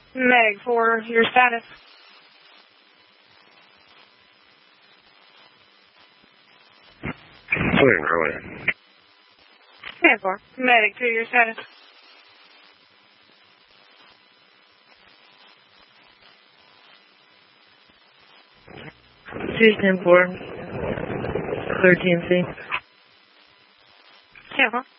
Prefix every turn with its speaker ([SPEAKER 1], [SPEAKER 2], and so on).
[SPEAKER 1] Meg 4, your status.
[SPEAKER 2] Clearing early.
[SPEAKER 1] Meg 4. Medic 2, your status.
[SPEAKER 3] Houston 4. Clear TNC.
[SPEAKER 1] 10-4.